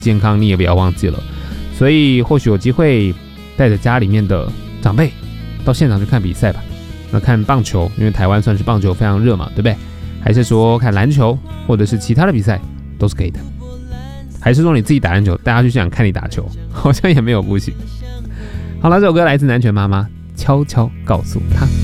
健康你也不要忘记了。所以或许有机会带着家里面的长辈到现场去看比赛吧。那看棒球，因为台湾算是棒球非常热嘛，对不对？还是说看篮球或者是其他的比赛都是可以的。还是说你自己打篮球，大家去现场看你打球，好像也没有不行。好了，这首歌来自南拳妈妈，悄悄告诉他。